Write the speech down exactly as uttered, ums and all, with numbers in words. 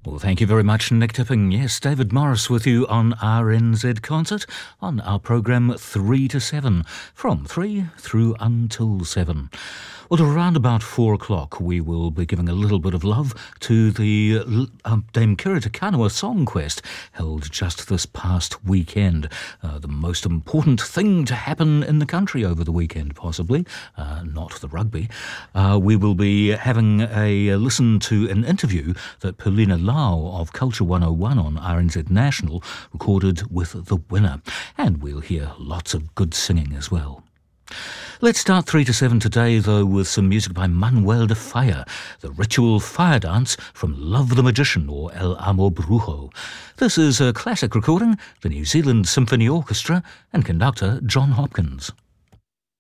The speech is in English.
Well, thank you very much, Nick Tipping. Yes, David Morris with you on R N Z Concert on our programme three to seven, from three through until seven. Well, around about four o'clock, we will be giving a little bit of love to the uh, Dame Kira Te Kanawa Song Quest, held just this past weekend. Uh, the most important thing to happen in the country over the weekend, possibly, uh, not the rugby. Uh, we will be having a listen to an interview that Paulina Lau of Culture one oh one on R N Z National recorded with the winner. And we'll hear lots of good singing as well. Let's start three to seven today, though, with some music by Manuel de Falla, the ritual fire dance from Love the Magician, or El Amor Brujo. This is a classic recording, the New Zealand Symphony Orchestra and conductor John Hopkins.